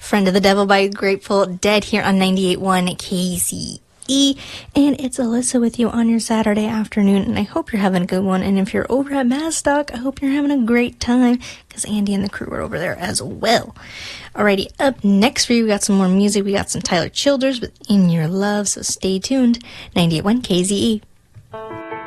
Friend of the Devil by Grateful Dead here on 98.1 KZE. And it's Alyssa with you on your Saturday afternoon, and I hope you're having a good one. And if you're over at Mastock, I hope you're having a great time, because Andy and the crew are over there as well. Alrighty, up next for you, we got some more music. We got some Tyler Childers with In Your Love, so stay tuned. 98.1 KZE.